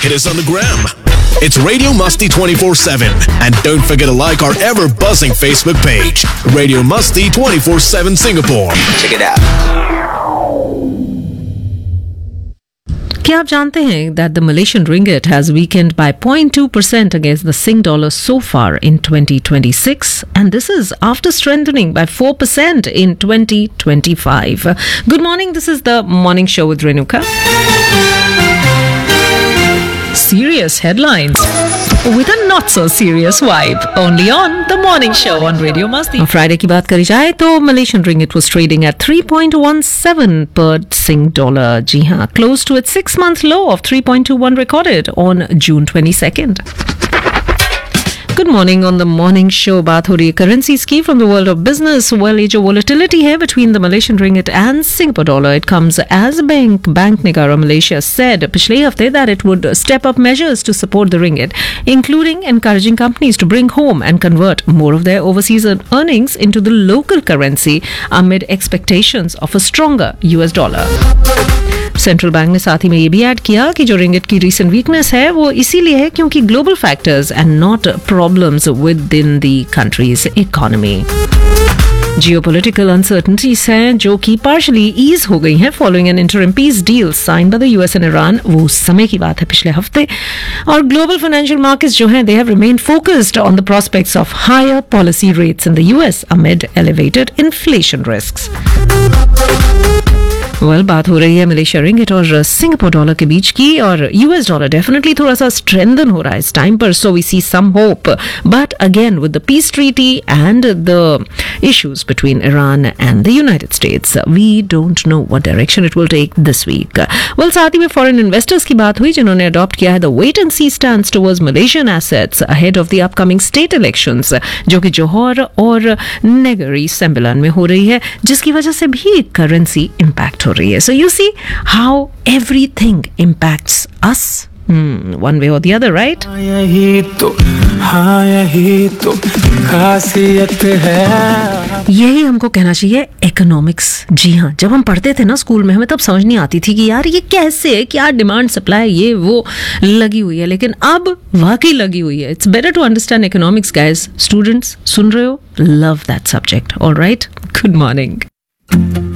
Hit us on the gram. It's Radio Musty 24/7. And don't forget to like our ever buzzing Facebook page, Radio Musty 24/7 Singapore. Check it out. क्या आप जानते हैं that the Malaysian ringgit has weakened by 0.2% against the Sing dollar so far in 2026, and this is after strengthening by 4% in 2025. Good morning, this is the morning show with Renuka. Serious headlines with a not so serious vibe, only on the morning show on Radio Masti. Friday की बात करी जाए तो Malaysian ringgit was trading at 3.17 per Sing dollar. जी हाँ, close to its 6-month low of 3.21 recorded on June 22nd. Good morning on the morning show. बात हो रही है करेंसीज की from the world of business. Well, ये जो volatility है between the Malaysian ringgit and Singapore dollar, it comes as bank निगारा Malaysia said पिछले हफ्ते that it would step up measures to support the ringgit, including encouraging companies to bring home and convert more of their overseas earnings into the local currency amid expectations of a stronger US dollar. Central bank ने साथ ही में ये भी add किया कि जो ringgit की recent weakness है वो इसीलिए है क्योंकि global factors and not problems with in the countries economy. Geopolitical uncertainties हैं जो कि पार्शली ईज हो गई हैं following N interim peace deal sign by the US and Iran. वो समय की बात है पिछले हफ्ते. और ग्लोबल फाइनेंशियल मार्केट्स जो हैं they have remained focused on the prospects of higher policy rates in the US amid elevated inflation risks. Well, बात हो रही है मलेशिया रिंगिट और सिंगापुर डॉलर के बीच की, और यूएस डॉलर डेफिनेटली थोड़ा सा स्ट्रेंथन हो रहा है इस टाइम पर, so we C some hope. But again with the peace treaty and the issues between Iran and the United states, we don't know what direction it will take this week. Well, साथ ही में foreign investors की बात हुई जिन्होंने adopt किया है the wait and C stance towards Malaysian assets ahead of the upcoming state elections, जो कि जोहर और नेगरी सेम्बिलान में हो रही है, जिसकी वजह से भी करेंसी इंपैक्ट हो रही है. So you see how everything impacts us, one way or the other, right? यही हमको कहना चाहिए इकोनॉमिक्स. जी हाँ, जब हम पढ़ते थे ना स्कूल में, हमें तब समझ नहीं आती थी कि यार ये कैसे है, क्या डिमांड सप्लाई ये वो लगी हुई है, लेकिन अब वाकई लगी हुई है. It's better to understand economics guys. Students सुन रहे हो, love that subject. Alright, good morning.